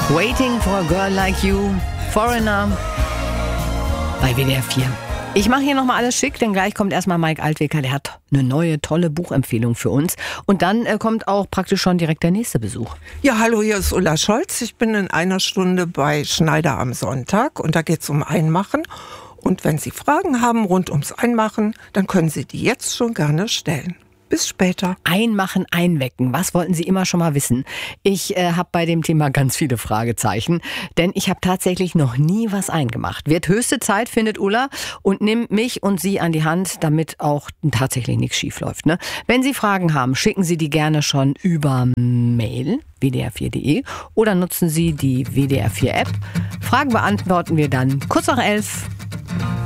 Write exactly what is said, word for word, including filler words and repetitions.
Waiting for a Girl Like You, Foreigner bei W D R vier. Ich mache hier nochmal alles schick, denn gleich kommt erstmal Mike Altwecker, der hat eine neue, tolle Buchempfehlung für uns. Und dann äh, kommt auch praktisch schon direkt der nächste Besuch. Ja, hallo, hier ist Ulla Scholz. Ich bin in einer Stunde bei Schneider am Sonntag und da geht es um Einmachen. Und wenn Sie Fragen haben rund ums Einmachen, dann können Sie die jetzt schon gerne stellen. Bis später. Einmachen, einwecken. Was wollten Sie immer schon mal wissen? Ich äh, habe bei dem Thema ganz viele Fragezeichen, denn ich habe tatsächlich noch nie was eingemacht. Wird höchste Zeit, findet Ulla, und nimmt mich und Sie an die Hand, damit auch tatsächlich nichts schief läuft. Ne? Wenn Sie Fragen haben, schicken Sie die gerne schon über Mail, w d r vier punkt d e, oder nutzen Sie die W D R vier App. Fragen beantworten wir dann kurz nach elf.